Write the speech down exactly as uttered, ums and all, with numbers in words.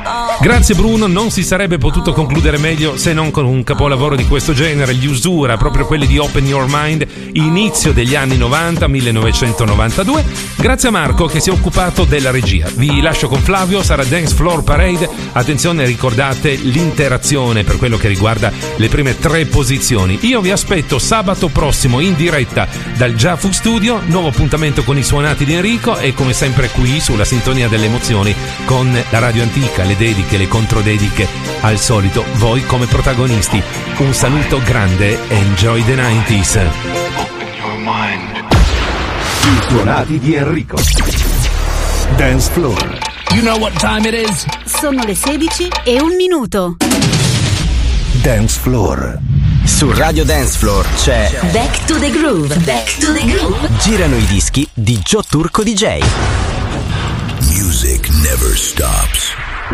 Grazie Bruno, non si sarebbe potuto concludere meglio se non con un capolavoro di questo genere, gli Usura, proprio quelli di Open Your Mind, inizio degli anni novanta, millenovecentonovantadue. Grazie a Marco che si è occupato della regia. Vi lascio con Flavio, sarà Dance Floor Parade. Attenzione, ricordate l'interazione per quello che riguarda le prime tre posizioni. Io vi aspetto sabato prossimo in diretta dal Giafu Studio, nuovo appuntamento con i suonati di Enrico e come sempre qui sulla sintonia delle emozioni con la radio antica, le dediche, le controdediche, al solito voi come protagonisti. Un saluto grande, enjoy the nineties. Open your mind. I suonati di Enrico. Dance Floor. You know what time it is? Sono le sedici e un minuto. Dance Floor. Su Radio Dance Floor c'è Back to the Groove. Back to the Groove. Girano i dischi di Joe Turco D J. Music never stops.